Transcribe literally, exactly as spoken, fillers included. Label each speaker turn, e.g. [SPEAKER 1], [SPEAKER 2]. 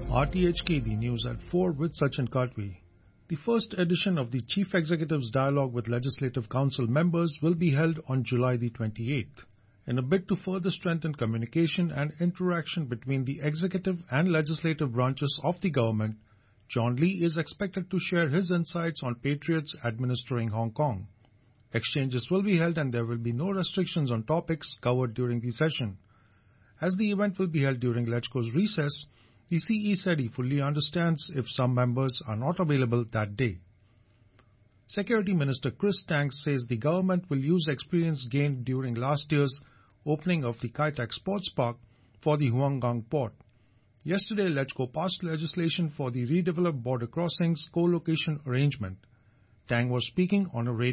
[SPEAKER 1] R T H K, the news at four with Sachin Katwi. The first edition of the Chief Executive's Dialogue with Legislative Council members will be held on July the twenty-eighth. In a bid to further strengthen communication and interaction between the executive and legislative branches of the government, John Lee is expected to share his insights on patriots administering Hong Kong. Exchanges will be held and there will be no restrictions on topics covered during the session. As the event will be held during LegCo's recess, the C E said he fully understands if some members are not available that day. Security Minister Chris Tang says the government will use experience gained during last year's opening of the Kai Tak Sports Park for the Huang Gang port. Yesterday, LegCo passed legislation for the redeveloped border crossings co-location arrangement. Tang was speaking on a radio